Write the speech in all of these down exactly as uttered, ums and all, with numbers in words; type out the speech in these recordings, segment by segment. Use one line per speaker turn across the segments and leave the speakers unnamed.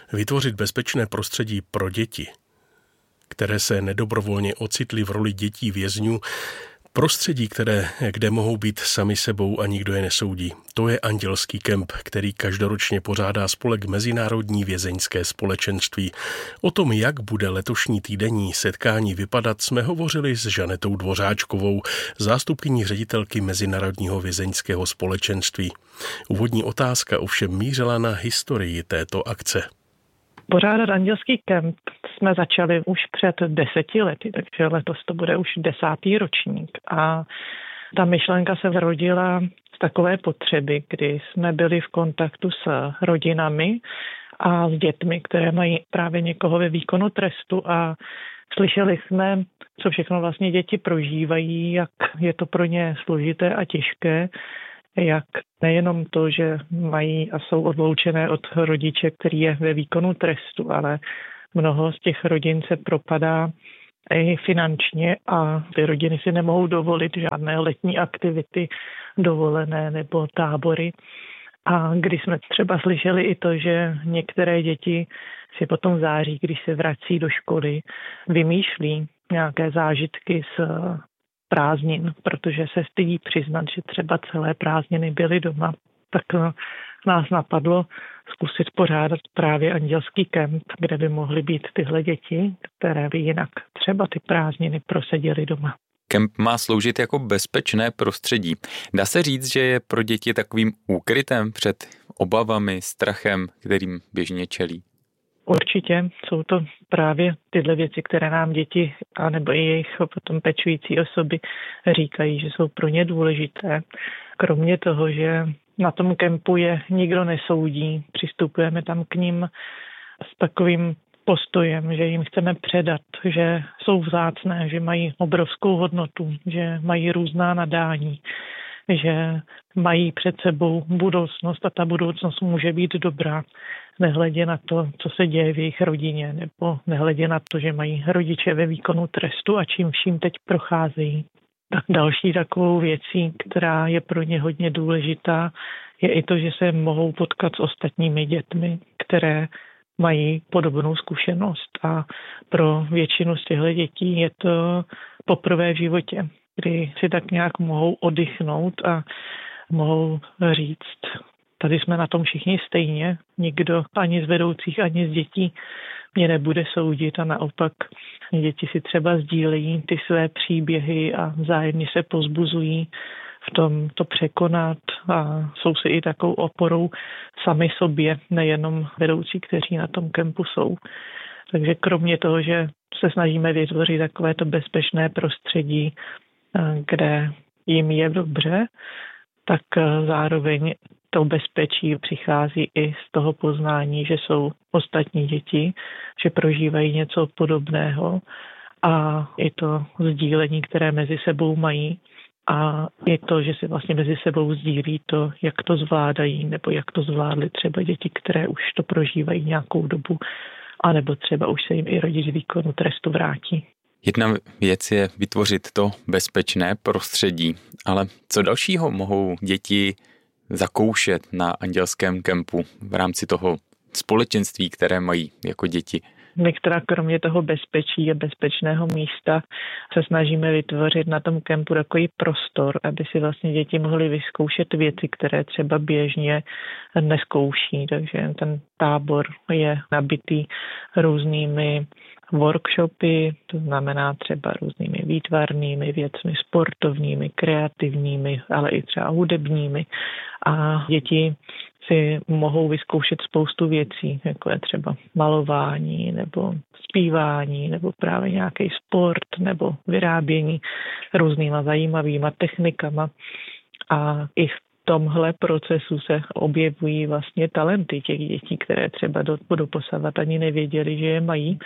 Vytvořit bezpečné prostředí pro děti, které se nedobrovolně ocitly v roli dětí vězňů, prostředí, které, kde mohou být sami sebou a nikdo je nesoudí. To je Andělský kemp, který každoročně pořádá spolek Mezinárodní vězeňské společenství. O tom, jak bude letošní týdenní setkání vypadat, jsme hovořili s Žanetou Dvořáčkovou, zástupkyní ředitelky Mezinárodního vězeňského společenství. Úvodní otázka ovšem mířila na historii této akce.
Pořádat Andělský kemp jsme začali už před deseti lety, takže letos to bude už desátý ročník. A ta myšlenka se zrodila z takové potřeby, kdy jsme byli v kontaktu s rodinami a s dětmi, které mají právě někoho ve výkonu trestu a slyšeli jsme, co všechno vlastně děti prožívají, jak je to pro ně složité a těžké, jak nejenom to, že mají a jsou odloučené od rodiče, který je ve výkonu trestu, ale mnoho z těch rodin se propadá i finančně a ty rodiny si nemohou dovolit žádné letní aktivity, dovolené nebo tábory. A když jsme třeba slyšeli i to, že některé děti si potom v září, když se vrací do školy, vymýšlí nějaké zážitky z prázdnin, protože se stydí přiznat, že třeba celé prázdniny byly doma, tak nás napadlo zkusit pořádat právě Andělský kemp, kde by mohly být tyhle děti, které by jinak třeba ty prázdniny proseděly doma.
Kemp má sloužit jako bezpečné prostředí. Dá se říct, že je pro děti takovým úkrytem před obavami, strachem, kterým běžně čelí?
Určitě jsou to právě tyhle věci, které nám děti anebo i jejich potom pečující osoby říkají, že jsou pro ně důležité. Kromě toho, že na tom kempu je nikdo nesoudí, přistupujeme tam k ním s takovým postojem, že jim chceme předat, že jsou vzácné, že mají obrovskou hodnotu, že mají různá nadání, že mají před sebou budoucnost a ta budoucnost může být dobrá, nehledě na to, co se děje v jejich rodině, nebo nehledě na to, že mají rodiče ve výkonu trestu a čím vším teď procházejí. Tak další takovou věcí, která je pro ně hodně důležitá, je i to, že se mohou potkat s ostatními dětmi, které mají podobnou zkušenost a pro většinu z těchto dětí je to poprvé v životě, kdy si tak nějak mohou oddychnout a mohou říct, tady jsme na tom všichni stejně, nikdo ani z vedoucích, ani z dětí mě nebude soudit a naopak děti si třeba sdílejí ty své příběhy a vzájemně se povzbuzují v tom to překonat a jsou si i takovou oporou sami sobě, nejenom vedoucí, kteří na tom kempu jsou. Takže kromě toho, že se snažíme vytvořit takovéto bezpečné prostředí, kde jim je dobře, tak zároveň to bezpečí přichází i z toho poznání, že jsou ostatní děti, že prožívají něco podobného a i to sdílení, které mezi sebou mají a i to, že si vlastně mezi sebou sdílí to, jak to zvládají nebo jak to zvládly třeba děti, které už to prožívají nějakou dobu anebo třeba už se jim i rodič z výkonu trestu vrátí.
Jedna věc je vytvořit to bezpečné prostředí, ale co dalšího mohou děti zakoušet na Andělském kempu v rámci toho společenství, které mají jako děti?
My, která kromě toho bezpečí a bezpečného místa se snažíme vytvořit na tom kempu takový prostor, aby si vlastně děti mohly vyzkoušet věci, které třeba běžně neskouší. Takže ten tábor je nabitý různými workshopy, to znamená třeba různými výtvarnými věcmi, sportovními, kreativními, ale i třeba hudebními. A děti si mohou vyzkoušet spoustu věcí, jako je třeba malování nebo zpívání nebo právě nějaký sport nebo vyrábění různýma zajímavýma technikama. A i v tomhle procesu se objevují vlastně talenty těch dětí, které třeba do, doposavat ani nevěděli, že je mají.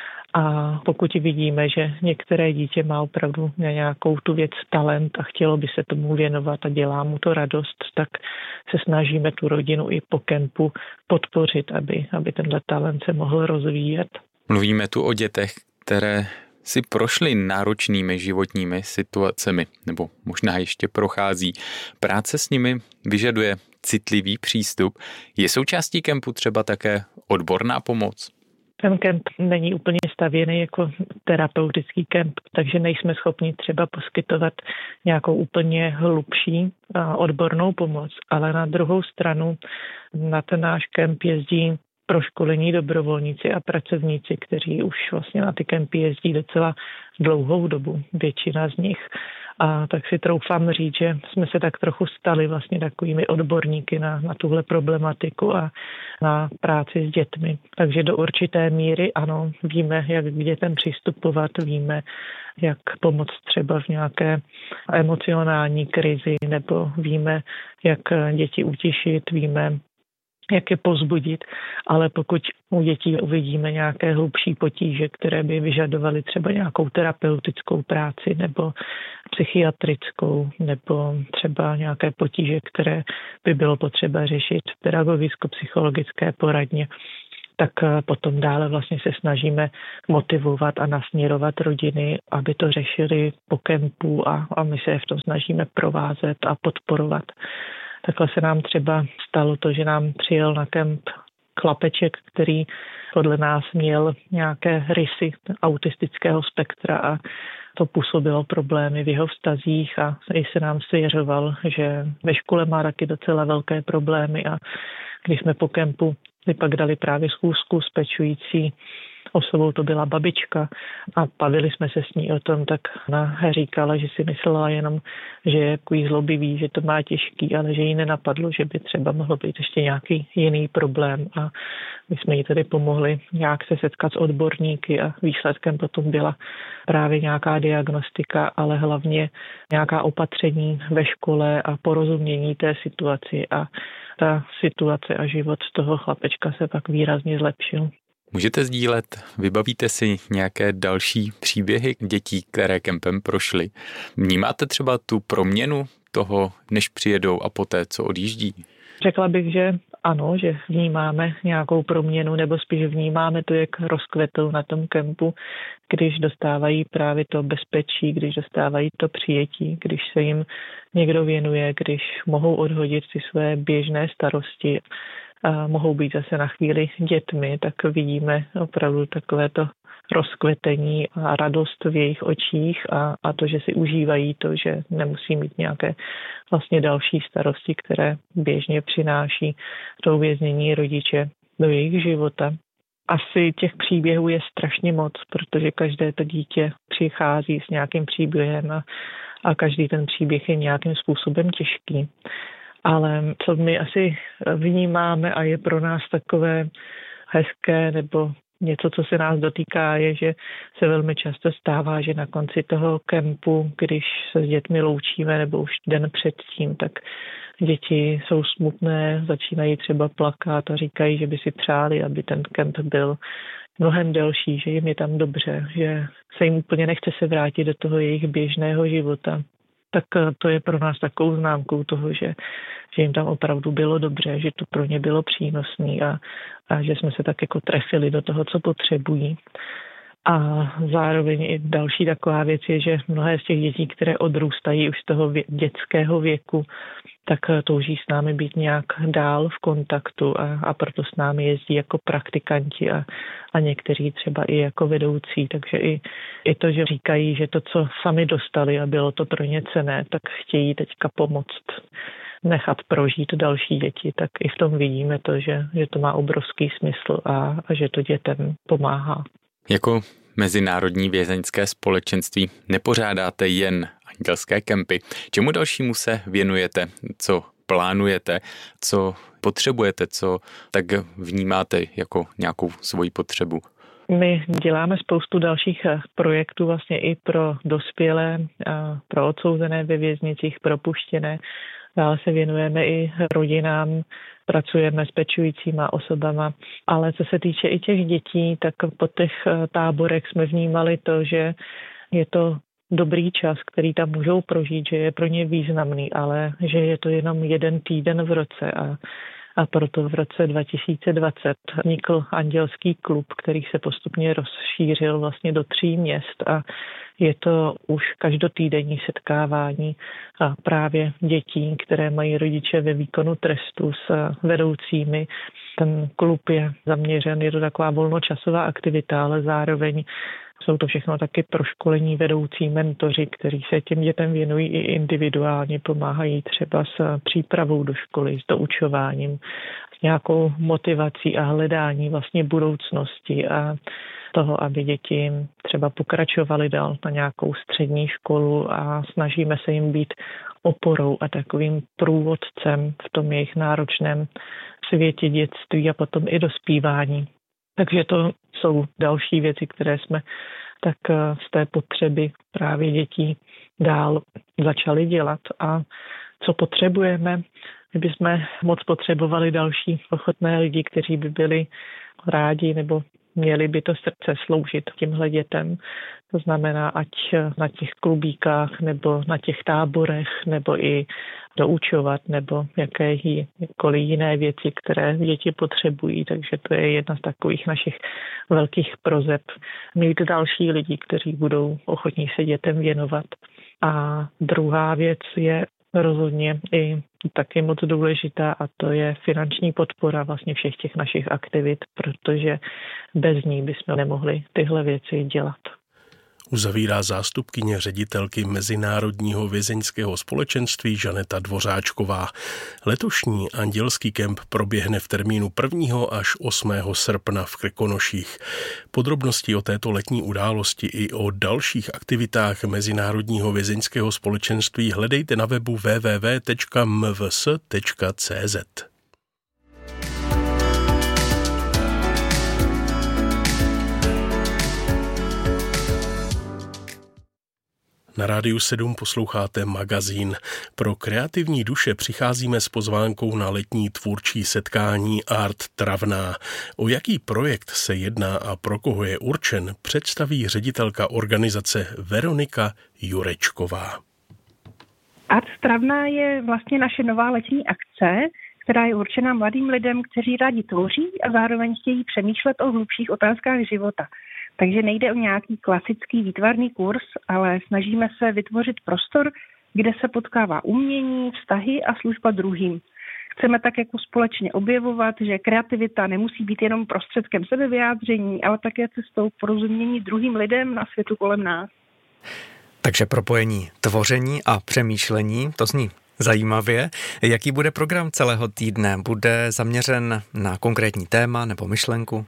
A pokud vidíme, že některé dítě má opravdu na nějakou tu věc talent a chtělo by se tomu věnovat a dělá mu to radost, tak se snažíme tu rodinu i po kempu podpořit, aby, aby tenhle talent se mohl rozvíjet.
Mluvíme tu o dětech, které si prošly náročnými životními situacemi, nebo možná ještě prochází. Práce s nimi vyžaduje citlivý přístup. Je součástí kempu třeba také odborná pomoc?
Ten kemp není úplně stavěný jako terapeutický kemp, takže nejsme schopni třeba poskytovat nějakou úplně hlubší odbornou pomoc, ale na druhou stranu na ten náš kemp jezdí proškolení dobrovolníci a pracovníci, kteří už vlastně na ty kempy jezdí docela dlouhou dobu, většina z nich. A tak si troufám říct, že jsme se tak trochu stali vlastně takovými odborníky na, na tuhle problematiku a na práci s dětmi. Takže do určité míry ano, víme, jak k dětem přistupovat, víme, jak pomoct třeba v nějaké emocionální krizi, nebo víme, jak děti utišit, víme, jak je povzbudit, ale pokud u dětí uvidíme nějaké hlubší potíže, které by vyžadovaly třeba nějakou terapeutickou práci nebo psychiatrickou, nebo třeba nějaké potíže, které by bylo potřeba řešit v pedagogicko-psychologické poradně, tak potom dále vlastně se snažíme motivovat a nasměrovat rodiny, aby to řešili po kempu a, a my se je v tom snažíme provázet a podporovat. Takhle se nám třeba stalo to, že nám přijel na kemp chlapeček, který podle nás měl nějaké rysy autistického spektra a to působilo problémy v jeho vztazích a i se nám svěřoval, že ve škole má taky docela velké problémy a když jsme po kempu my pak dali právě schůzku s pečující osobou, to byla babička a bavili jsme se s ní o tom, tak ona říkala, že si myslela jenom, že je takový zlobivý, že to má těžký, ale že jí nenapadlo, že by třeba mohlo být ještě nějaký jiný problém a my jsme jí tedy pomohli nějak se setkat s odborníky a výsledkem potom byla právě nějaká diagnostika, ale hlavně nějaká opatření ve škole a porozumění té situaci a ta situace a život toho chlapečka se pak výrazně zlepšil.
Můžete sdílet, vybavíte si nějaké další příběhy dětí, které kempem prošly? Vnímáte třeba tu proměnu toho, než přijedou a poté, co odjíždí?
Řekla bych, že ano, že vnímáme nějakou proměnu, nebo spíš vnímáme to, jak rozkvetou na tom kempu, když dostávají právě to bezpečí, když dostávají to přijetí, když se jim někdo věnuje, když mohou odhodit si své běžné starosti a mohou být zase na chvíli dětmi, tak vidíme opravdu takovéto rozkvetení a radost v jejich očích a, a to, že si užívají to, že nemusí mít nějaké vlastně další starosti, které běžně přináší to uvěznění rodiče do jejich života. Asi těch příběhů je strašně moc, protože každé to dítě přichází s nějakým příběhem a, a každý ten příběh je nějakým způsobem těžký. Ale co my asi vnímáme a je pro nás takové hezké nebo něco, co se nás dotýká, je, že se velmi často stává, že na konci toho kempu, když se s dětmi loučíme nebo už den předtím, tak děti jsou smutné, začínají třeba plakat a říkají, že by si přáli, aby ten kemp byl mnohem delší, že jim je tam dobře, že se jim úplně nechce se vrátit do toho jejich běžného života. Tak to je pro nás takovou známkou toho, že, že jim tam opravdu bylo dobře, že to pro ně bylo přínosný a, a že jsme se tak jako trefili do toho, co potřebují. A zároveň i další taková věc je, že mnohé z těch dětí, které odrůstají už z toho vě- dětského věku, tak touží s námi být nějak dál v kontaktu a, a proto s námi jezdí jako praktikanti a, a někteří třeba i jako vedoucí. Takže i, i to, že říkají, že to, co sami dostali a bylo to pro ně cenné, tak chtějí teďka pomoct nechat prožít další děti, tak i v tom vidíme to, že, že to má obrovský smysl a, a že to dětem pomáhá.
Jako Mezinárodní vězeňské společenství nepořádáte jen andělské kempy. Čemu dalšímu se věnujete? Co plánujete? Co potřebujete? Co tak vnímáte jako nějakou svoji potřebu?
My děláme spoustu dalších projektů vlastně i pro dospělé, pro odsouzené ve věznicích, propuštěné. Dále se věnujeme i rodinám, pracujeme s pečujícíma osobama, ale co se týče i těch dětí, tak po těch táborech jsme vnímali to, že je to dobrý čas, který tam můžou prožít, že je pro ně významný, ale že je to jenom jeden týden v roce a A proto v roce dva tisíce dvacet vznikl Andělský klub, který se postupně rozšířil vlastně do tří měst a je to už každotýdenní setkávání a právě dětí, které mají rodiče ve výkonu trestu s vedoucími ten klub je zaměřen, je to taková volnočasová aktivita, ale zároveň jsou to všechno taky proškolení vedoucí mentoři, kteří se těm dětem věnují i individuálně, pomáhají třeba s přípravou do školy, s doučováním, s nějakou motivací a hledání vlastně budoucnosti a toho, aby děti třeba pokračovaly dál na nějakou střední školu a snažíme se jim být oporou a takovým průvodcem v tom jejich náročném světě dětství a potom i dospívání. Takže to jsou další věci, které jsme tak z té potřeby právě dětí dál začali dělat. A co potřebujeme? My bychom moc potřebovali další ochotné lidi, kteří by byli rádi nebo měli by to srdce sloužit těmhle dětem. To znamená, ať na těch klubíkách, nebo na těch táborech, nebo i doučovat, nebo jakékoliv jiné věci, které děti potřebují. Takže to je jedna z takových našich velkých prozeb. Mít další lidi, kteří budou ochotní se dětem věnovat. A druhá věc je rozhodně i taky moc důležitá a to je finanční podpora vlastně všech těch našich aktivit, protože bez ní bychom nemohli tyhle věci dělat.
Uzavírá zástupkyně ředitelky Mezinárodního vězeňského společenství Žaneta Dvořáčková. Letošní andělský kemp proběhne v termínu prvního až osmého srpna v Krkonoších. Podrobnosti o této letní události i o dalších aktivitách Mezinárodního vězeňského společenství hledejte na webu w w w tečka m v s tečka c z. Na Rádiu sedm posloucháte magazín. Pro kreativní duše přicházíme s pozvánkou na letní tvůrčí setkání Art Travná. O jaký projekt se jedná a pro koho je určen, představí ředitelka organizace Veronika Jurečková.
Art Travná je vlastně naše nová letní akce, která je určena mladým lidem, kteří rádi tvoří a zároveň chtějí přemýšlet o hlubších otázkách života. Takže nejde o nějaký klasický výtvarný kurz, ale snažíme se vytvořit prostor, kde se potkává umění, vztahy a služba druhým. Chceme tak jako společně objevovat, že kreativita nemusí být jenom prostředkem sebevyjádření, ale také cestou k porozumění druhým lidem na světu kolem nás.
Takže propojení tvoření a přemýšlení, to zní zajímavě. Jaký bude program celého týdne? Bude zaměřen na konkrétní téma nebo myšlenku?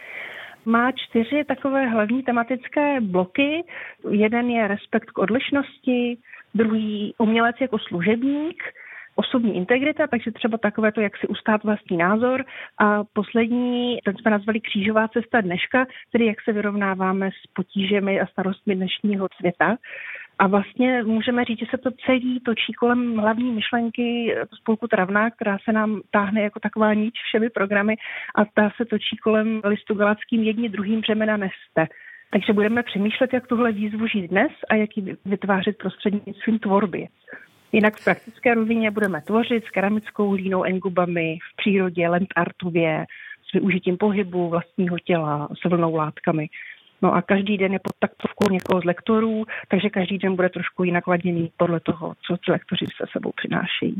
Má čtyři takové hlavní tematické bloky. Jeden je respekt k odlišnosti, druhý umělec jako služebník, osobní integrita, takže třeba takové to, jak si ustát vlastní názor. A poslední, ten jsme nazvali křížová cesta dneška, tedy jak se vyrovnáváme s potížemi a starostmi dnešního světa. A vlastně můžeme říct, že se to celý točí kolem hlavní myšlenky spolku Travná, která se nám táhne jako taková niť všemi programy a ta se točí kolem listu Galackým jedni druhým břemena neste. Takže budeme přemýšlet, jak tuhle výzvu žít dnes a jak ji vytvářet prostřednictvím tvorby. Jinak v praktické rovině budeme tvořit s keramickou hlínou, engubami, v přírodě, landartově, s využitím pohybu vlastního těla, s vlnou látkami. No a každý den je pod taktovkou někoho z lektorů, takže každý den bude trošku jinak laděný podle toho, co ti lektoři se sebou přinášejí.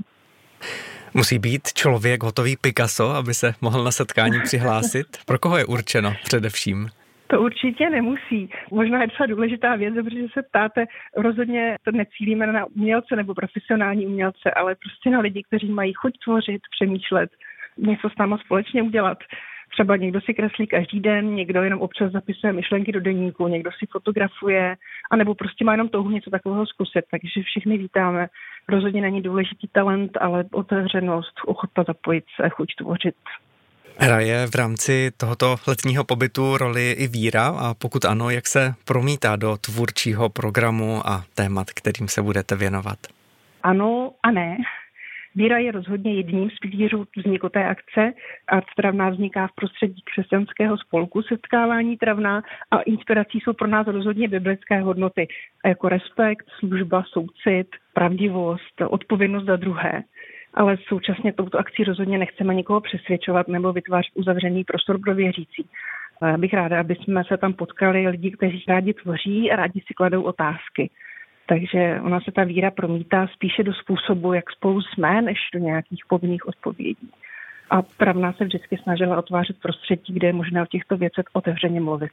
Musí být člověk hotový Picasso, aby se mohl na setkání přihlásit? Pro koho je určeno především?
To určitě nemusí. Možná je třeba důležitá věc, protože se ptáte, rozhodně to necílíme na umělce nebo profesionální umělce, ale prostě na lidi, kteří mají chuť tvořit, přemýšlet, něco s náma společně udělat. Třeba někdo si kreslí každý den, někdo jenom občas zapisuje myšlenky do deníku, někdo si fotografuje, anebo prostě má jenom touhu něco takového zkusit. Takže všechny vítáme. Rozhodně není důležitý talent, ale otevřenost, ochota zapojit se, chuť tvořit.
Hraje v rámci tohoto letního pobytu roli i víra a pokud ano, jak se promítá do tvůrčího programu a témat, kterým se budete věnovat?
Ano a ne. Víra je rozhodně jedním z pilířů vzniku té akce. Art Travná vzniká v prostředí křesťanského spolku Setkávání Travná a inspirací jsou pro nás rozhodně biblické hodnoty, jako respekt, služba, soucit, pravdivost, odpovědnost za druhé. Ale současně touto akcí rozhodně nechceme nikoho přesvědčovat nebo vytvářet uzavřený prostor pro věřící. Já bych ráda, aby jsme se tam potkali lidi, kteří rádi tvoří a rádi si kladou otázky. Takže ona se ta víra promítá spíše do způsobu, jak spolu jsme, než do nějakých povinných odpovědí. A Travna se vždycky snažila otvářet prostředí, kde je možné o těchto věcech otevřeně mluvit.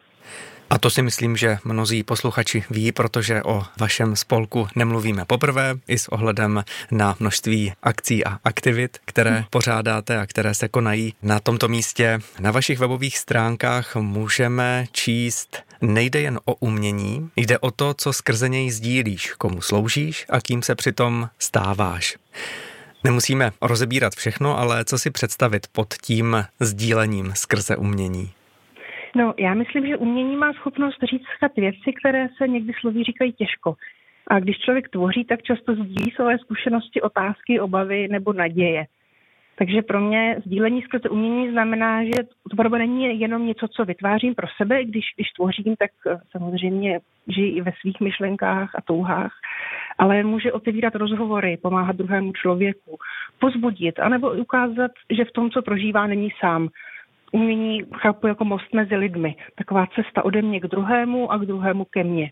A to si myslím, že mnozí posluchači ví, protože o vašem spolku nemluvíme poprvé, i s ohledem na množství akcí a aktivit, které pořádáte a které se konají na tomto místě. Na vašich webových stránkách můžeme číst: nejde jen o umění, jde o to, co skrze něj sdílíš, komu sloužíš a kým se přitom stáváš. Nemusíme rozebírat všechno, ale co si představit pod tím sdílením skrze umění?
No, já myslím, že umění má schopnost říct věci, které se někdy sloví říkají těžko. A když člověk tvoří, tak často sdílí své zkušenosti, otázky, obavy nebo naděje. Takže pro mě sdílení skrze umění znamená, že to opravdu není jenom něco, co vytvářím pro sebe. Když, když tvořím, tak samozřejmě žiji i ve svých myšlenkách a touhách, ale může otevírat rozhovory, pomáhat druhému člověku, povzbudit, anebo ukázat, že v tom, co prožívá, není sám. Umění chápu jako most mezi lidmi. Taková cesta ode mě k druhému a k druhému ke mně.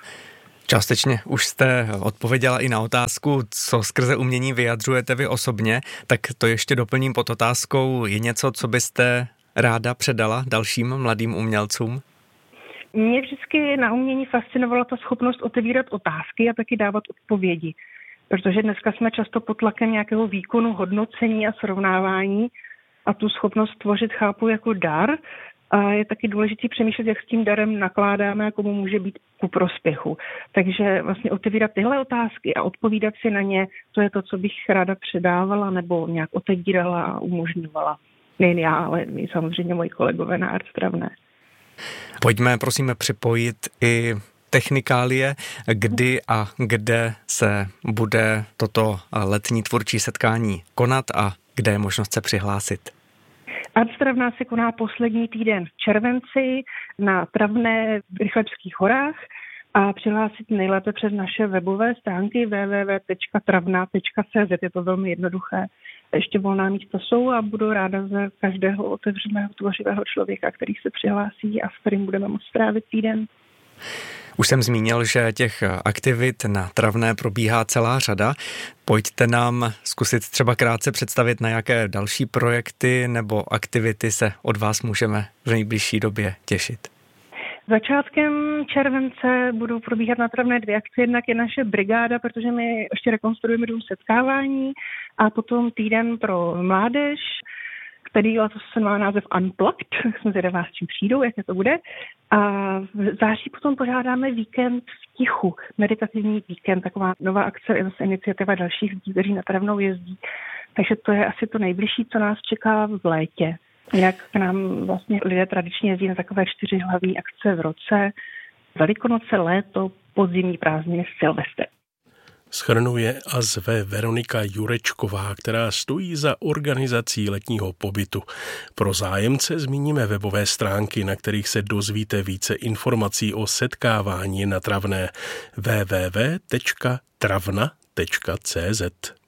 Částečně už jste odpověděla i na otázku, co skrze umění vyjadřujete vy osobně, tak to ještě doplním pod otázkou. Je něco, co byste ráda předala dalším mladým umělcům?
Mě vždycky na umění fascinovala ta schopnost otevírat otázky a taky dávat odpovědi. Protože dneska jsme často pod tlakem nějakého výkonu, hodnocení a srovnávání a tu schopnost tvořit chápu jako dar. A je taky důležité přemýšlet, jak s tím darem nakládáme a komu může být ku prospěchu. Takže vlastně otevírat tyhle otázky a odpovídat si na ně, to je to, co bych ráda předávala nebo nějak otevírala a umožňovala. Nejen já, ale i samozřejmě moji kolegové na Art Travné.
Pojďme, prosím, připojit i technikálie, kdy a kde se bude toto letní tvůrčí setkání konat a kde je možnost se přihlásit.
Art Travná se koná poslední týden v červenci na Travné v Rychlebských horách a přihlásit nejlépe přes naše webové stránky w w w tečka travna tečka c z. Je to velmi jednoduché. Ještě volná místa jsou a budu ráda za každého otevřeného tvořivého člověka, který se přihlásí a s kterým budeme moct strávit týden.
Už jsem zmínil, že těch aktivit na Travné probíhá celá řada. Pojďte nám zkusit třeba krátce představit, na jaké další projekty nebo aktivity se od vás můžeme v nejbližší době těšit.
Začátkem července budou probíhat na Travné dvě akce. Jednak je naše brigáda, protože my ještě rekonstruujeme dům setkávání, a potom týden pro mládež, který letos se má název Unplugged. Jsme zvědavá, s čím přijdou, jaké to bude. A v září potom pořádáme víkend v tichu, meditativní víkend, taková nová akce, je zase iniciativa dalších lidí, kteří na Travnou jezdí. Takže to je asi to nejbližší, co nás čeká v létě. Jinak k nám vlastně lidé tradičně jezdí na takové čtyři hlavní akce v roce. Velikonoce, léto, podzimní prázdniny, Silvestr.
Shrnuje a zve Veronika Jurečková, která stojí za organizací letního pobytu. Pro zájemce zmíníme webové stránky, na kterých se dozvíte více informací o setkávání na Travné w w w tečka travna tečka c z.